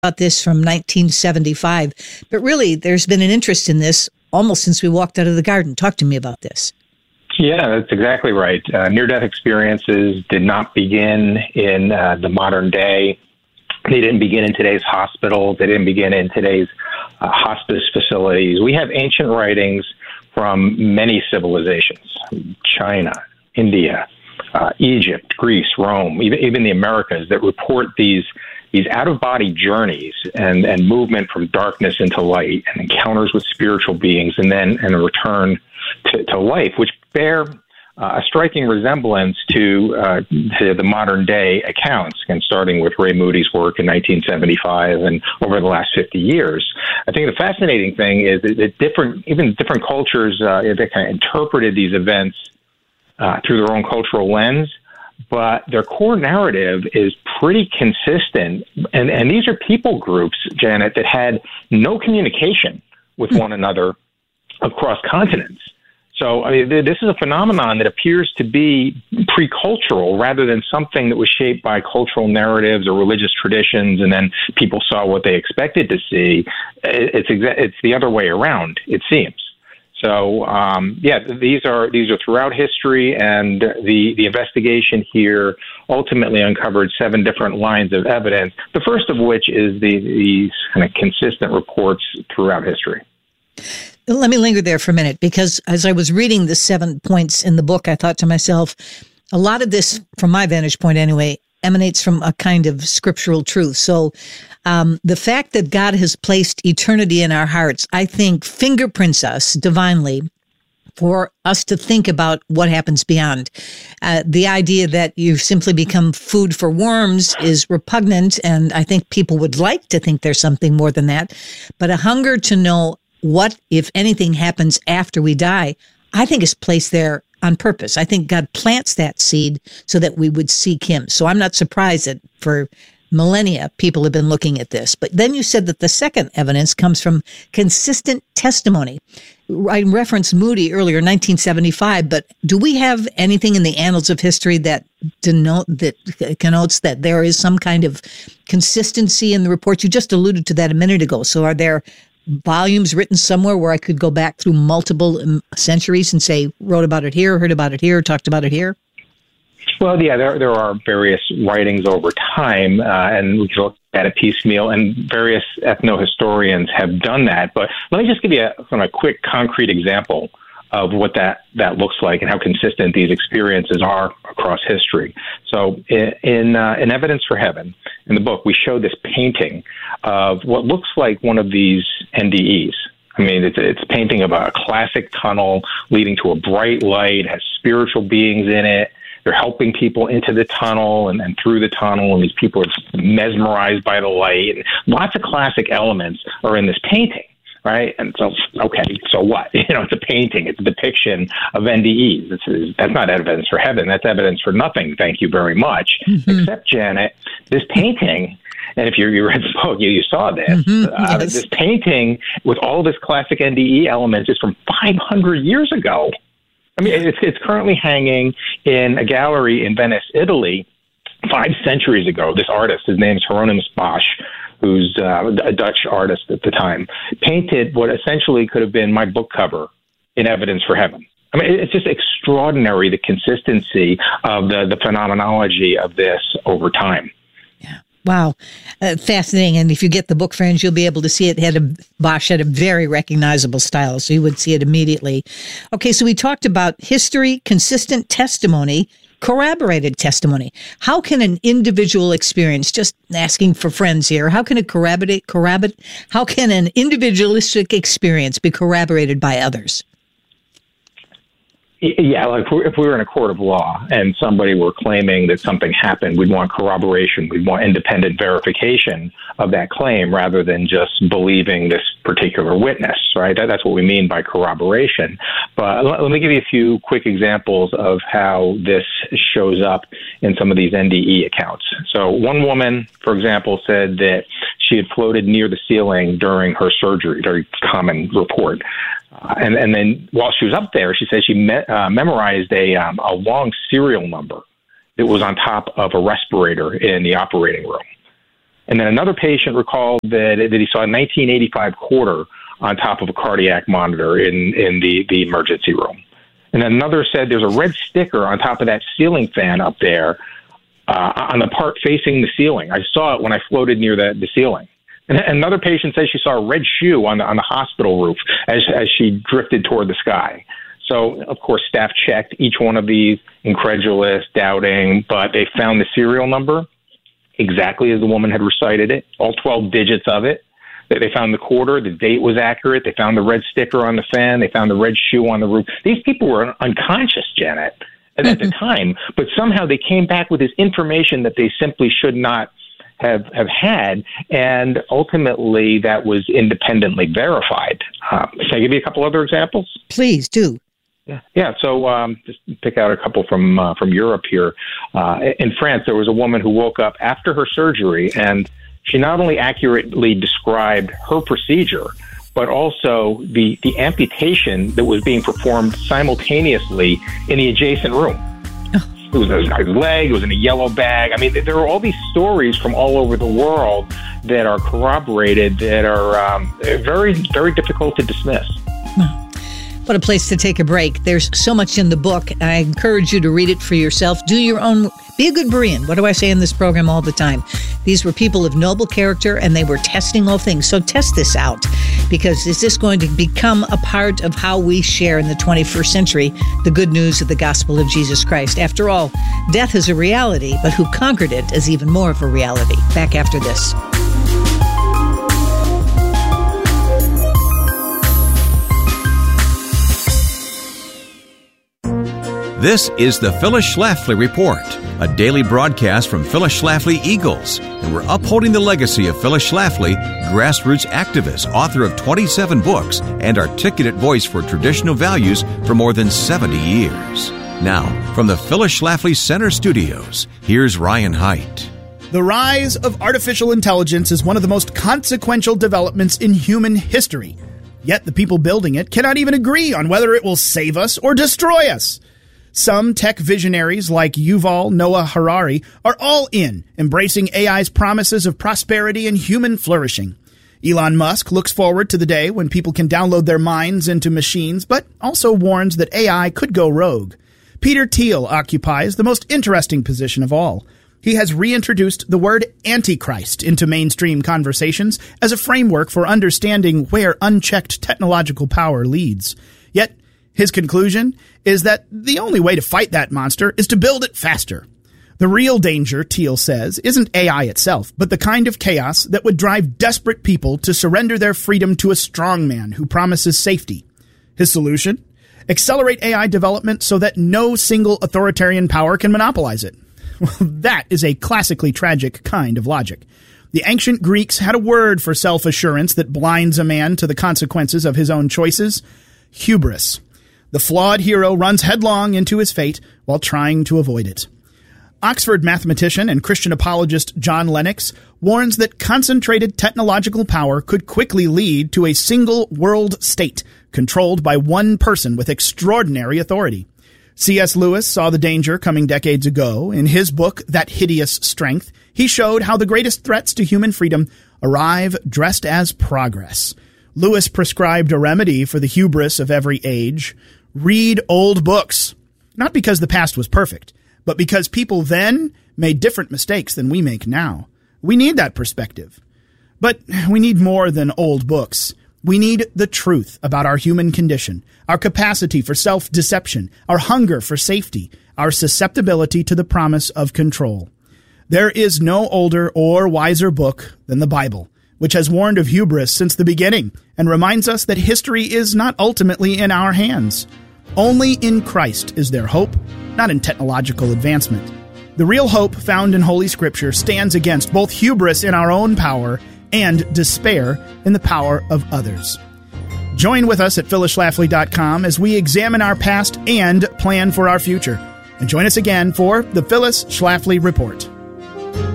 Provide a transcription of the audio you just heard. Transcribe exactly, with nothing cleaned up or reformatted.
about this from nineteen seventy-five, but really there's been an interest in this almost since we walked out of the garden. Talk to me about this. Yeah, that's exactly right. Uh, near-death experiences did not begin in uh, the modern day. They didn't begin in today's hospitals. They didn't begin in today's uh, hospice facilities. We have ancient writings from many civilizations, China, India, uh, Egypt, Greece, Rome, even, even the Americas, that report these these out-of-body journeys and, and movement from darkness into light and encounters with spiritual beings and then and a return to, to life, which bear uh, a striking resemblance to uh, to the modern-day accounts, and starting with Ray Moody's work in nineteen seventy-five and over the last fifty years. I think the fascinating thing is that, that different, even different cultures, uh, they kind of interpreted these events uh, through their own cultural lens, but their core narrative is pretty consistent. And, and these are people groups, Janet, that had no communication with one another across continents. So I mean, this is a phenomenon that appears to be pre-cultural rather than something that was shaped by cultural narratives or religious traditions, and then people saw what they expected to see. It's exa- it's the other way around, it seems. So, um, yeah, these are these are throughout history, and the, the investigation here ultimately uncovered seven different lines of evidence, the first of which is the, these kind of consistent reports throughout history. Let me linger there for a minute, because as I was reading the seven points in the book, I thought to myself, a lot of this, from my vantage point anyway, emanates from a kind of scriptural truth. So um, the fact that God has placed eternity in our hearts, I think, fingerprints us divinely for us to think about what happens beyond. Uh, the idea that you simply become food for worms is repugnant, and I think people would like to think there's something more than that. But a hunger to know what, if anything, happens after we die, I think is placed there on purpose. I think God plants that seed so that we would seek him. So I'm not surprised that for millennia, people have been looking at this. But then you said that the second evidence comes from consistent testimony. I referenced Moody earlier, nineteen seventy-five, but do we have anything in the annals of history that denote, that connotes that there is some kind of consistency in the reports? You just alluded to that a minute ago. So are there volumes written somewhere where I could go back through multiple um, centuries and say, wrote about it here, heard about it here, talked about it here? Well, yeah, there there are various writings over time, uh, and we can look at it piecemeal, and various ethno-historians have done that. But let me just give you a, kind of a quick, concrete example of what that, that looks like and how consistent these experiences are across history. So in in, uh, in Evidence for Heaven, in the book, we show this painting of what looks like one of these N D Es. I mean, it's it's a painting of a classic tunnel leading to a bright light, has spiritual beings in it. They're helping people into the tunnel and, and through the tunnel, and these people are mesmerized by the light. And lots of classic elements are in this painting, right? And so, okay, so what? You know, it's a painting. It's a depiction of N D Es. It's, that's not evidence for heaven. That's evidence for nothing, thank you very much. Mm-hmm. Except, Janet, this painting, and if you, you read the book, you, you saw this, mm-hmm. uh, yes. This painting with all this classic N D E elements is from five hundred years ago. I mean, it's it's currently hanging in a gallery in Venice, Italy, five centuries ago. This artist, his name is Hieronymus Bosch, who's uh, a Dutch artist at the time, painted what essentially could have been my book cover in Evidence for Heaven. I mean, it's just extraordinary, the consistency of the, the phenomenology of this over time. Wow. Uh, fascinating. And if you get the book, friends, you'll be able to see it. Had a, Bosch had a very recognizable style, so you would see it immediately. Okay, so we talked about history, consistent testimony, corroborated testimony. How can an individual experience, just asking for friends here, how can it corroborate, corroborate, how can an individualistic experience be corroborated by others? Yeah, like if we were in a court of law and somebody were claiming that something happened, we'd want corroboration. We'd want independent verification of that claim rather than just believing this particular witness, right? That, that's what we mean by corroboration. But let, let me give you a few quick examples of how this shows up in some of these N D E accounts. So one woman, for example, said that she had floated near the ceiling during her surgery, very common report. Uh, and, and then while she was up there, she said she me- uh, memorized a, um, a long serial number that was on top of a respirator in the operating room. And then another patient recalled that, that he saw a nineteen eighty-five quarter on top of a cardiac monitor in, in the, the emergency room. And then another said there's a red sticker on top of that ceiling fan up there uh, on the part facing the ceiling. I saw it when I floated near the, the ceiling. And another patient says she saw a red shoe on the, on the hospital roof as, as she drifted toward the sky. So, of course, staff checked each one of these, incredulous, doubting, but they found the serial number exactly as the woman had recited it, all twelve digits of it. They found the quarter, the date was accurate. They found the red sticker on the fan. They found the red shoe on the roof. These people were unconscious, Janet, at mm-hmm. the time, but somehow they came back with this information that they simply should not have, have had, and ultimately that was independently verified. Uh, can I give you a couple other examples? Please do. Yeah, yeah. So um, just pick out a couple from uh, from Europe here. Uh, in France, there was a woman who woke up after her surgery, and she not only accurately described her procedure, but also the, the amputation that was being performed simultaneously in the adjacent room. It was a leg, it was in a yellow bag. I mean, there are all these stories from all over the world that are corroborated, that are um, very, very difficult to dismiss. What a place to take a break. There's so much in the book. I encourage you to read it for yourself. Do your own, be a good Berean. What do I say in this program all the time? These were people of noble character, and they were testing all things. So test this out, because is this going to become a part of how we share in the twenty-first century the good news of the gospel of Jesus Christ? After all, death is a reality, but who conquered it is even more of a reality. Back after this. This is the Phyllis Schlafly Report, a daily broadcast from Phyllis Schlafly Eagles, and we're upholding the legacy of Phyllis Schlafly, grassroots activist, author of twenty-seven books, and articulate voice for traditional values for more than seventy years. Now, from the Phyllis Schlafly Center Studios, here's Ryan Haidt. The rise of artificial intelligence is one of the most consequential developments in human history. Yet the people building it cannot even agree on whether it will save us or destroy us. Some tech visionaries like Yuval Noah Harari are all in, embracing A I's promises of prosperity and human flourishing. Elon Musk looks forward to the day when people can download their minds into machines, but also warns that A I could go rogue. Peter Thiel occupies the most interesting position of all. He has reintroduced the word Antichrist into mainstream conversations as a framework for understanding where unchecked technological power leads. Yet, his conclusion is that the only way to fight that monster is to build it faster. The real danger, Thiel says, isn't A I itself, but the kind of chaos that would drive desperate people to surrender their freedom to a strongman who promises safety. His solution? Accelerate A I development so that no single authoritarian power can monopolize it. Well, that is a classically tragic kind of logic. The ancient Greeks had a word for self-assurance that blinds a man to the consequences of his own choices: hubris. The flawed hero runs headlong into his fate while trying to avoid it. Oxford mathematician and Christian apologist John Lennox warns that concentrated technological power could quickly lead to a single world state controlled by one person with extraordinary authority. C S Lewis saw the danger coming decades ago. In his book, That Hideous Strength, he showed how the greatest threats to human freedom arrive dressed as progress. Lewis prescribed a remedy for the hubris of every age: read old books. Not because the past was perfect, but because people then made different mistakes than we make now. We need that perspective. But we need more than old books. We need the truth about our human condition, our capacity for self-deception, our hunger for safety, our susceptibility to the promise of control. There is no older or wiser book than the Bible, which has warned of hubris since the beginning and reminds us that history is not ultimately in our hands. Only in Christ is there hope, not in technological advancement. The real hope found in Holy Scripture stands against both hubris in our own power and despair in the power of others. Join with us at phyllis schlafly dot com as we examine our past and plan for our future. And join us again for the Phyllis Schlafly Report.